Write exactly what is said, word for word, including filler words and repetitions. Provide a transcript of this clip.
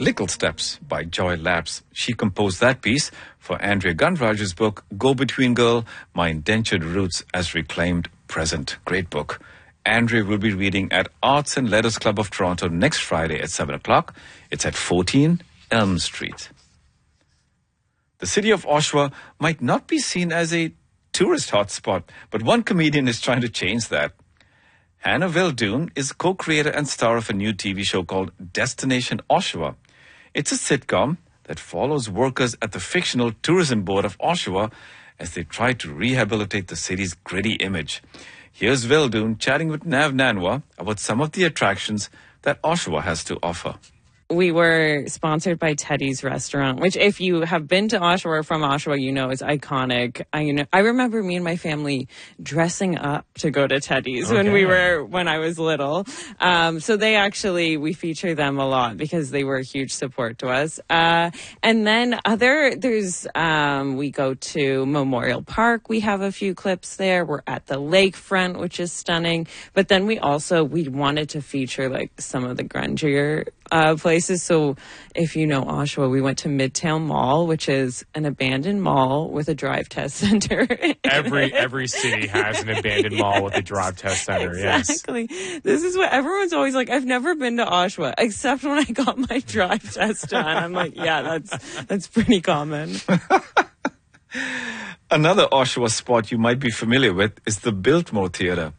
Little Steps by Joy Lapse. She composed that piece for Andrea Gunraj's book, Go Between Girl, My Indentured Roots as Reclaimed Present. Great book. Andrea will be reading at Arts and Letters Club of Toronto next Friday at seven o'clock. It's at fourteen Elm Street. The city of Oshawa might not be seen as a tourist hotspot, but one comedian is trying to change that. Hannah Veldoon is co-creator and star of a new T V show called Destination Oshawa. It's a sitcom that follows workers at the fictional Tourism Board of Oshawa as they try to rehabilitate the city's gritty image. Here's Veldoon chatting with Nav Nanwa about some of the attractions that Oshawa has to offer. We were sponsored by Teddy's Restaurant, which if you have been to Oshawa or from Oshawa, you know is iconic. I, you know, I remember me and my family dressing up to go to Teddy's okay. when we were, when I was little. Um, so they actually, we feature them a lot because they were a huge support to us. Uh, and then other, there's, um, we go to Memorial Park. We have a few clips there. We're at the lakefront, which is stunning. But then we also, we wanted to feature like some of the grungier Uh, places. So if you know Oshawa, we went to Midtown Mall, which is an abandoned mall with a drive test center. every every city has an abandoned yes. mall with a drive test center. Exactly. Yes. This is what everyone's always like. I've never been to Oshawa except when I got my drive test done. I'm like, yeah, that's that's pretty common. Another Oshawa spot you might be familiar with is the Biltmore Theatre.